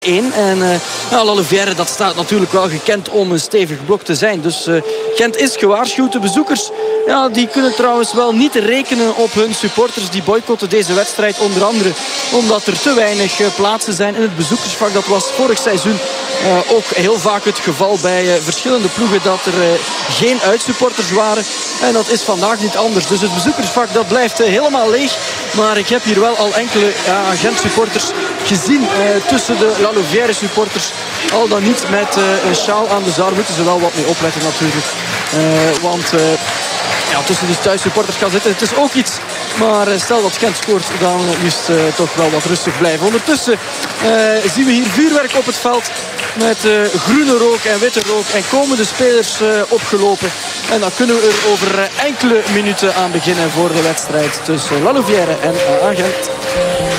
En La Louvière, dat staat natuurlijk wel gekend om een stevig blok te zijn. Dus Gent is gewaarschuwd. De bezoekers die kunnen trouwens wel niet rekenen op hun supporters. Die boycotten deze wedstrijd onder andere omdat er te weinig plaatsen zijn in het bezoekersvak. Dat was vorig seizoen ook heel vaak het geval bij verschillende ploegen, dat er geen uitsupporters waren. En dat is vandaag niet anders. Dus het bezoekersvak dat blijft helemaal leeg. Maar ik heb hier wel al enkele Gent-supporters gezien tussen de La Louvière supporters. Al dan niet met een sjaal aan de zaal. Moeten ze wel wat mee opletten natuurlijk. Want tussen die thuissupporters gaan zitten, het is ook iets. Maar stel dat Gent scoort, dan is het toch wel wat rustig blijven. Ondertussen zien we hier vuurwerk op het veld met groene rook en witte rook. En komen de spelers opgelopen. En dan kunnen we er over enkele minuten aan beginnen voor de wedstrijd tussen La Louvière en AA Gent.